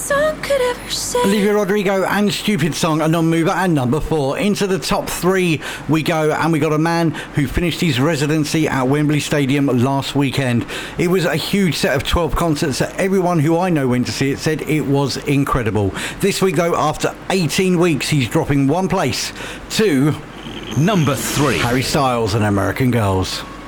song could ever say. Olivia Rodrigo and Stupid Song, a non-mover, and number 4. Into the top 3 we go, and we got a man who finished his residency at Wembley Stadium last weekend. It was a huge set of 12 concerts that everyone who I know went to see it said it was incredible. This week though, after 18 weeks, he's dropping one place to number 3. Harry Styles and American Girls.